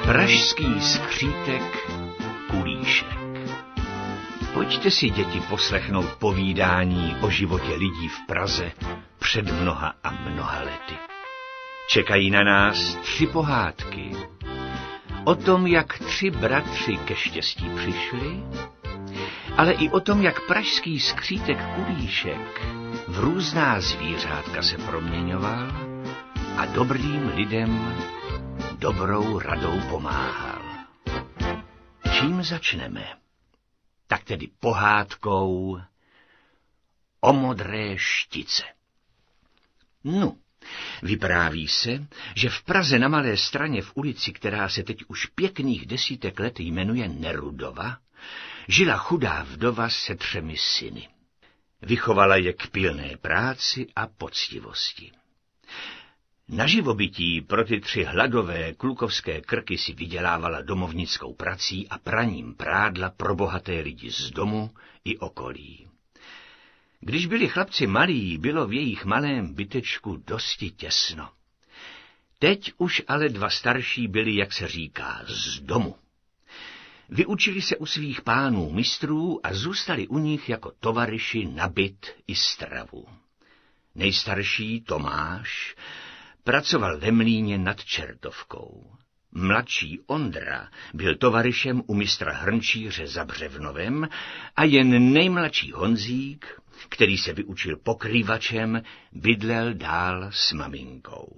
Pražský skřítek Kulíšek. Pojďte si, děti, poslechnout povídání o životě lidí v Praze před mnoha a mnoha lety. Čekají na nás 3 pohádky. O tom, jak 3 bratři ke štěstí přišli, ale i o tom, jak pražský skřítek Kulíšek v různá zvířátka se proměňoval a dobrým lidem dobrou radou pomáhal. Čím začneme? Tak tedy pohádkou o modré štice. No, vypráví se, že v Praze na Malé Straně v ulici, která se teď už pěkných 10 let jmenuje Nerudova, žila chudá vdova se 3 syny. Vychovala je k pilné práci a poctivosti. Na živobytí pro ty 3 hladové klukovské krky si vydělávala domovnickou prací a praním prádla pro bohaté lidi z domu i okolí. Když byli chlapci malí, bylo v jejich malém bytečku dosti těsno. Teď už ale 2 starší byli, jak se říká, z domu. Vyučili se u svých pánů mistrů a zůstali u nich jako tovaryši na byt i stravu. Nejstarší Tomáš pracoval ve mlýně nad Čertovkou. Mladší Ondra byl tovaryšem u mistra hrnčíře za Břevnovem a jen nejmladší Honzík, který se vyučil pokrývačem, bydlel dál s maminkou.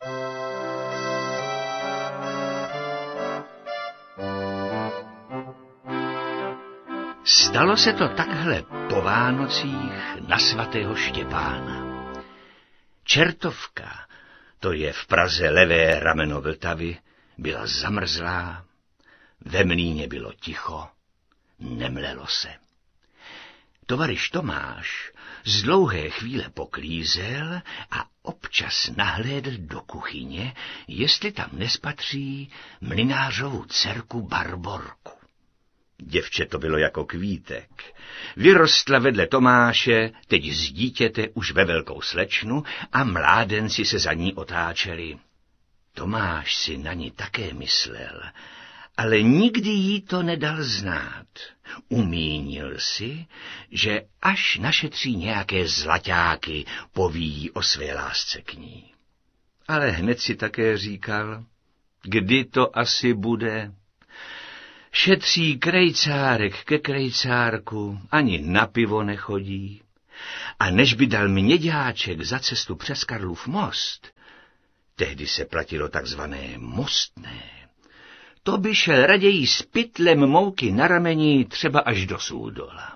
Stalo se to takhle po Vánocích na svatého Štěpána. Čertovka, to je v Praze levé rameno Vltavy, byla zamrzlá, ve mlýně bylo ticho, nemlelo se. Tovaryš Tomáš z dlouhé chvíle poklízel a občas nahlédl do kuchyně, jestli tam nespatří mlynářovu dcerku Barborku. Děvče to bylo jako kvítek. Vyrostla vedle Tomáše, teď z dítěte už ve velkou slečnu a mládenci se za ní otáčeli. Tomáš si na ní také myslel, ale nikdy jí to nedal znát. Umínil si, že až našetří nějaké zlaťáky, poví o své lásce k ní. Ale hned si také říkal, kdy to asi bude. Šetří krejcárek ke krejcárku, ani na pivo nechodí. A než by dal měďáček za cestu přes Karlův most, tehdy se platilo takzvané mostné, to by šel raději s pytlem mouky na rameni třeba až do Súdola.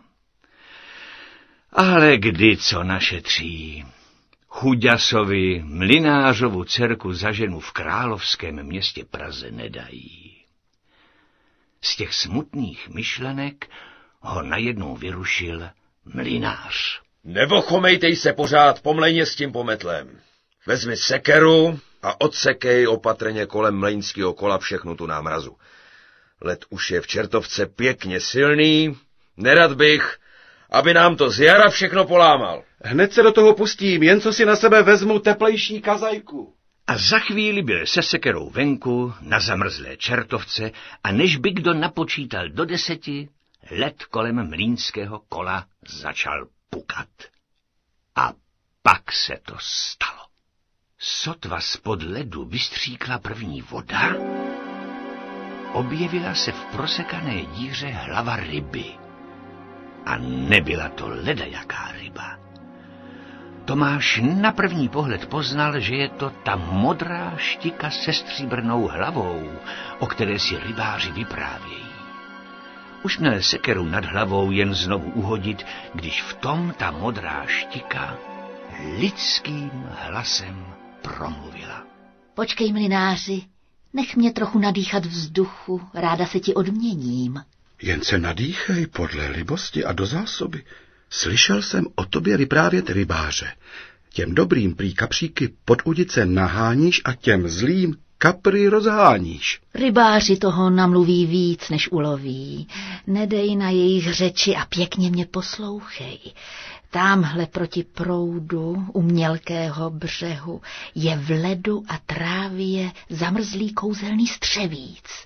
Ale kdy co našetří? Chuďasovi mlynářovu dcerku za ženu v královském městě Praze nedají. Z těch smutných myšlenek ho najednou vyrušil mlynář. Nevochomejtej se pořád po mlejně s tím pometlem. Vezmi sekeru a odsekej opatrně kolem mlejnského kola všechnu tu námrazu. Led už je v Čertovce pěkně silný, nerad bych, aby nám to z jara všechno polámal. Hned se do toho pustím, jen co si na sebe vezmu teplejší kazajku. A za chvíli byl se sekerou venku na zamrzlé Čertovce a než by kdo napočítal do 10, led kolem mlýnského kola začal pukat. A pak se to stalo. Sotva spod ledu vystříkla první voda, objevila se v prosekané díře hlava ryby. A nebyla to ledajaká ryba. Tomáš na první pohled poznal, že je to ta modrá štika se stříbrnou hlavou, o které si rybáři vyprávějí. Už měl sekeru nad hlavou jen znovu uhodit, když v tom ta modrá štika lidským hlasem promluvila. Počkej, mlynáři, nech mě trochu nadýchat vzduchu, ráda se ti odměním. Jen se nadýchej podle libosti a do zásoby. Slyšel jsem o tobě vyprávět rybáře. Těm dobrým prý kapříky pod udice naháníš a těm zlým kapry rozháníš. Rybáři toho namluví víc, než uloví. Nedej na jejich řeči a pěkně mě poslouchej. Támhle proti proudu u mělkého břehu je v ledu a trávě zamrzlý kouzelný střevíc.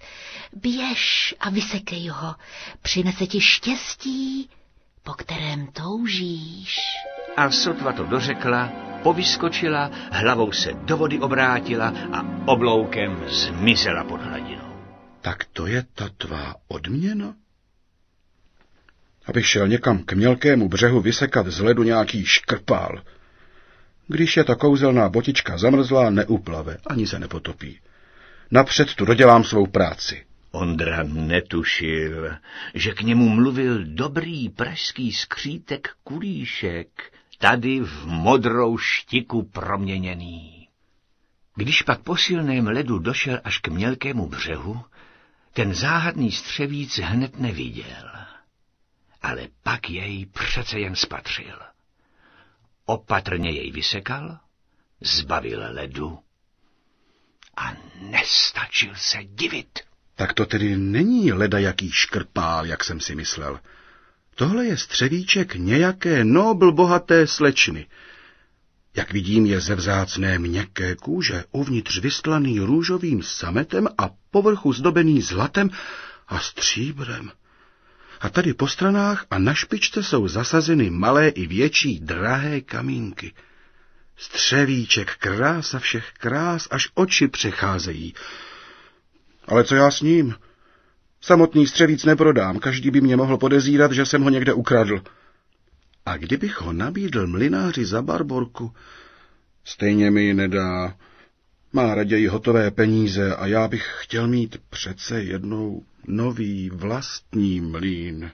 běž a vysekej ho, přinese ti štěstí, po kterém toužíš. A sotva to dořekla, povyskočila, hlavou se do vody obrátila a obloukem zmizela pod hladinou. Tak to je ta tvá odměna? Abych šel někam k mělkému břehu vysekat z ledu nějaký škrpál. Když je ta kouzelná botička zamrzlá, neuplave, ani se nepotopí. Napřed tu dodělám svou práci. Ondra netušil, že k němu mluvil dobrý pražský skřítek Kulíšek, tady v modrou štiku proměněný. Když pak po silném ledu došel až k mělkému břehu, ten záhadný střevíc hned neviděl. Ale pak jej přece jen spatřil. Opatrně jej vysekal, zbavil ledu a nestačil se divit. Tak to tedy není ledajaký škrpál, jak jsem si myslel. Tohle je střevíček nějaké nobl bohaté slečny. Jak vidím, je ze vzácné měkké kůže, uvnitř vystlaný růžovým sametem a povrchu zdobený zlatem a stříbrem. A tady po stranách a na špičce jsou zasazeny malé i větší drahé kamínky. Střevíček, krása všech krás, až oči přecházejí. Ale co já s ním? Samotný střevíc neprodám, každý by mě mohl podezírat, že jsem ho někde ukradl. A kdybych ho nabídl mlynáři za Barborku, stejně mi ji nedá. Má raději hotové peníze a já bych chtěl mít přece jednou nový vlastní mlýn.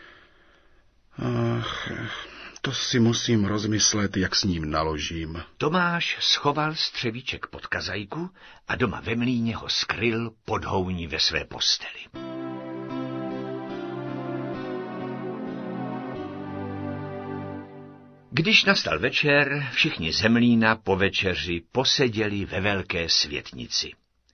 Ach, to si musím rozmyslet, jak s ním naložím. Tomáš schoval střevíček pod kazajku a doma ve mlýně ho skryl pod houní ve své posteli. Když nastal večer, všichni ze mlýna po večeři poseděli ve velké světnici.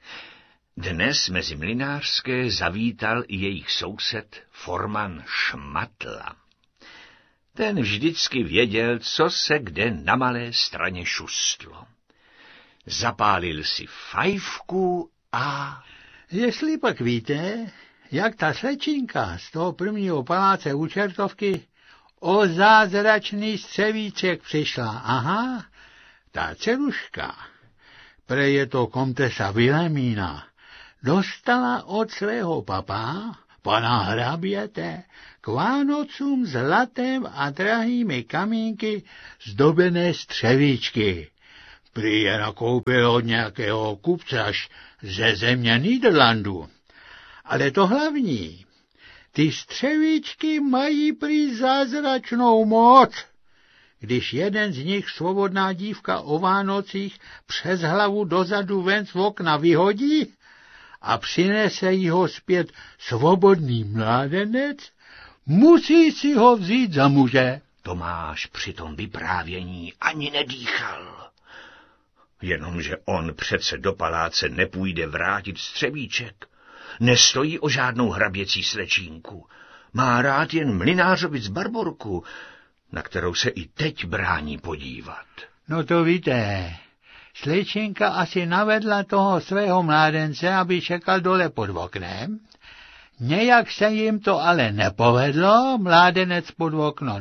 Dnes mezi mlynářské zavítal i jejich soused forman Šmatla. Ten vždycky věděl, co se kde na malé straně šustlo. Zapálil si fajfku a... Jestli pak víte, jak ta slečinka z toho prvního paláce u Čertovky o zázračný střevíček přišla. Aha, ta dceruška, prej je to komtesa Vilemína, dostala od svého papa, pana hraběte, k Vánocům zlatem a drahými kamínky zdobené střevíčky. Prý je nakoupil od nějakého kupcař ze země Nýderlandu. Ale to hlavní, ty střevíčky mají prý zázračnou moc. Když jeden z nich svobodná dívka o Vánocích přes hlavu dozadu ven z okna vyhodí a přinese jí ho zpět svobodný mládenec, musí si ho vzít za muže. Tomáš při tom vyprávění ani nedýchal. Jenomže on přece do paláce nepůjde vrátit střevíček. Nestojí o žádnou hraběcí slečínku. Má rád jen mlynářovic Barborku, na kterou se i teď brání podívat. No to víte, slečinka asi navedla toho svého mládence, aby čekal dole pod oknem. Nějak se jim to ale nepovedlo, mládenec pod okno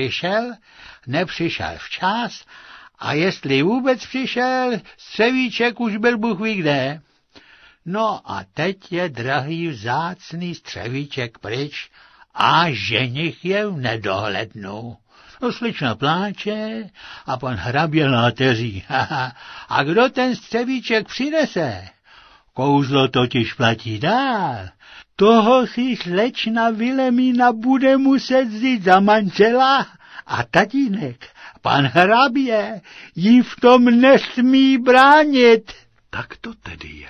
nepřišel včas a jestli vůbec přišel, střevíček už byl Bůh ví kde. No a teď je drahý vzácný střevíček pryč a ženich je v nedohlednu. No slečna pláče a pan hrabě láteří. A kdo ten střevíček přinese? Kouzlo totiž platí dál. Toho si slečna Vilemína bude muset vzít za manžela a tatínek, pan hrabě, jí v tom nesmí bránit. Tak to tedy je.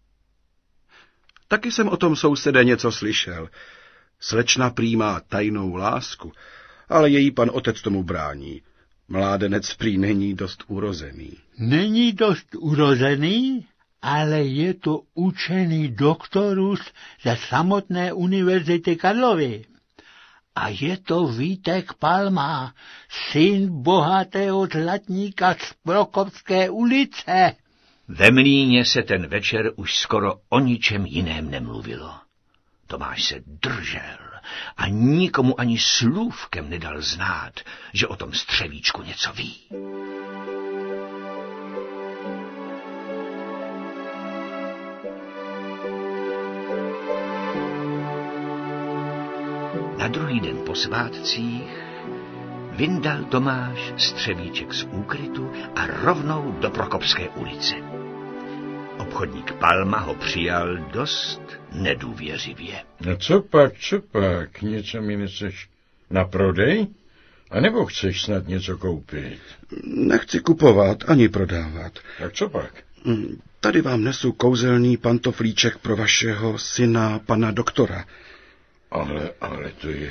Taky jsem o tom sousede něco slyšel. Slečna prý má tajnou lásku, ale její pan otec tomu brání. Mládenec prý není dost urozený. Není dost urozený, ale je to učený doktorus ze samotné univerzity Karlovy. A je to Vítek Palma, syn bohatého zlatníka z Prokopské ulice. Ve mlýně se ten večer už skoro o ničem jiném nemluvilo. Tomáš se držel a nikomu ani slůvkem nedal znát, že o tom střevíčku něco ví. Na druhý den po svátcích vyndal Tomáš střevíček z úkrytu a rovnou do Prokopské ulice. Obchodník Palma ho přijal dost nedůvěřivě. No co pak, něco mi nechceš na prodej? A nebo chceš snad něco koupit? Nechci kupovat ani prodávat. Tak co pak? Tady vám nesu kouzelný pantoflíček pro vašeho syna, pana doktora. Ale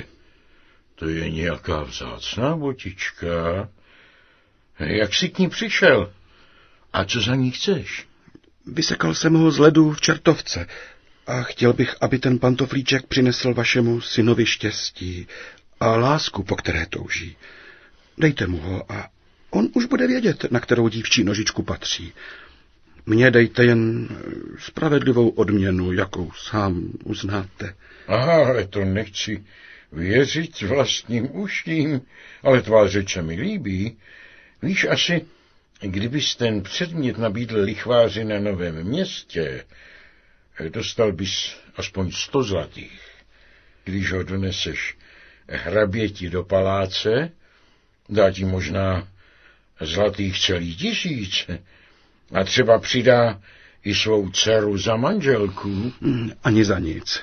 to je nějaká vzácná botička. Jak jsi k ní přišel? A co za ní chceš? Vysekal jsem ho z ledu v Čertovce a chtěl bych, aby ten pantoflíček přinesl vašemu synovi štěstí a lásku, po které touží. Dejte mu ho a on už bude vědět, na kterou dívčí nožičku patří. Mně dejte jen spravedlivou odměnu, jakou sám uznáte. Ale to nechci věřit vlastním uším, ale tvá řeč se mi líbí. Víš, asi, kdybys ten předmět nabídl lichváři na Novém Městě, dostal bys aspoň 100 zlatých. Když ho doneseš hraběti do paláce, dá ti možná zlatých celý 1000 a třeba přidá i svou dceru za manželku. Ani za nic.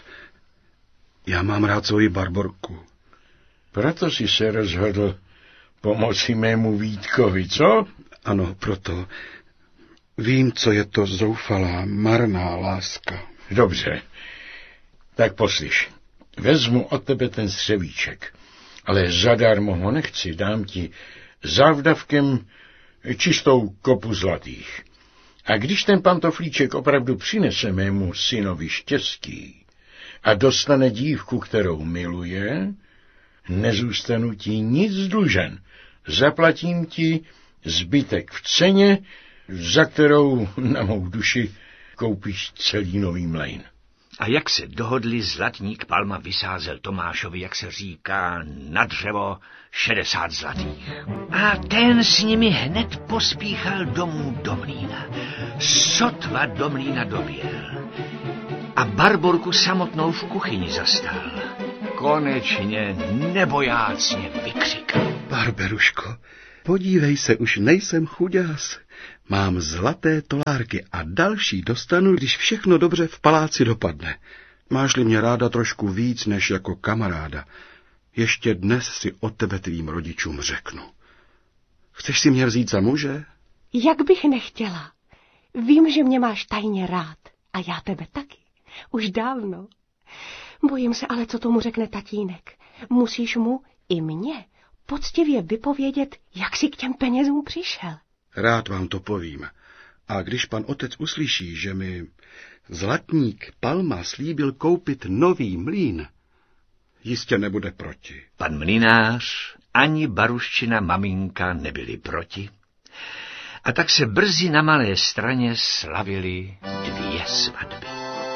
Já mám rád svoji Barborku. Proto jsi se rozhodl pomoci mému Vítkovi, co? Ano, proto. Vím, co je to zoufalá, marná láska. Dobře, tak poslyš. Vezmu od tebe ten střevíček, ale zadarmo ho nechci, dám ti závdavkem čistou kopu zlatých. A když ten pantoflíček opravdu přinese mému synovi štěstí a dostane dívku, kterou miluje, nezůstanu ti nic dlužen. Zaplatím ti zbytek v ceně, za kterou na mou duši koupíš celý Nový Mlejn. A jak se dohodli, zlatník Palma vysázel Tomášovi, jak se říká, na dřevo 60 zlatých. A ten s nimi hned pospíchal domů do mlýna. Sotva do mlýna doběhl. A Barborku samotnou v kuchyni zastal. Konečně nebojácně vykřikl. Barberuško, podívej se, už nejsem chuďás. Mám zlaté tolárky a další dostanu, když všechno dobře v paláci dopadne. Máš-li mě ráda trošku víc než jako kamaráda, ještě dnes si o tebe tvým rodičům řeknu. Chceš si mě vzít za muže? Jak bych nechtěla. Vím, že mě máš tajně rád a já tebe taky. Už dávno. Bojím se ale, co tomu řekne tatínek. Musíš mu i mně poctivě vypovědět, jak jsi k těm penězům přišel. Rád vám to povím. A když pan otec uslyší, že mi zlatník Palma slíbil koupit nový mlýn, jistě nebude proti. Pan mlynář ani Baruščina maminka nebyli proti. A tak se brzy na Malé Straně slavily 2 svatby.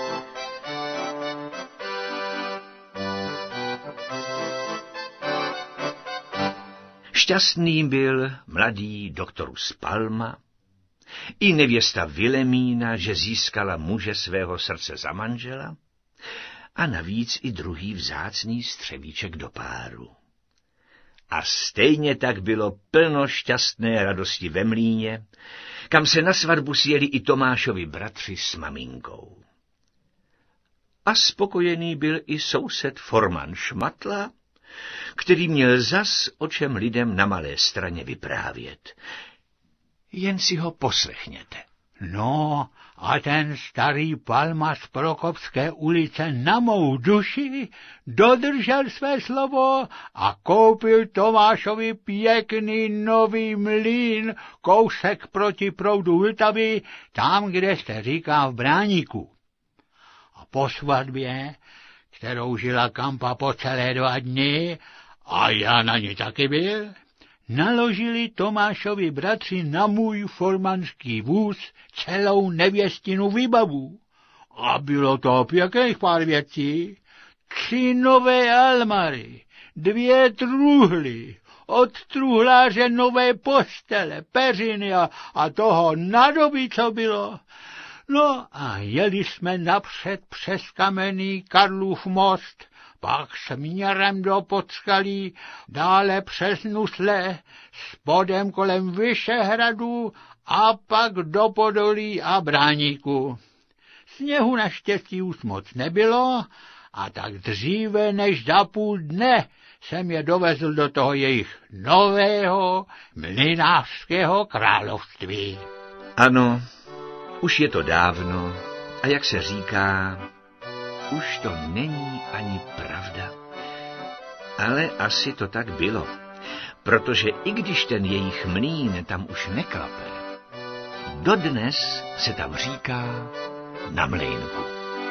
Šťastný byl mladý doktorus Palma, i nevěsta Vilemína, že získala muže svého srdce za manžela, a navíc i druhý vzácný střevíček do páru. A stejně tak bylo plno šťastné radosti ve mlýně, kam se na svatbu sjeli i Tomášovi bratři s maminkou. A spokojený byl i soused Forman Šmatla, který měl zas o čem lidem na Malé Straně vyprávět. Jen si ho poslechněte. No, a ten starý Palma z Prokopské ulice na mou duši dodržel své slovo a koupil Tomášovi pěkný nový mlýn, kousek proti proudu Vltavy, tam, kde se říká v Bráníku. A po svatbě, kterou žila Kampa po celé 2 dny, a já na ní taky byl, naložili Tomášovi bratři na můj formanský vůz celou nevěstinu výbavu. A bylo to pěkných pár věcí. 3 nové almary, 2 truhly, od truhláře nové postele, peřiny a toho nádobí, co bylo. No a jeli jsme napřed přes kamenný Karlův most, pak směrem do Podskalí, dále přes Nusle, spodem kolem Vyšehradu a pak do Podolí a Bráníku. Sněhu naštěstí už moc nebylo, a tak dříve než za půl dne jsem je dovezl do toho jejich nového mlynářského království. Ano, už je to dávno a jak se říká, už to není ani pravda. Ale asi to tak bylo, protože i když ten jejich mlýn tam už neklape, dodnes se tam říká Na mlýnku.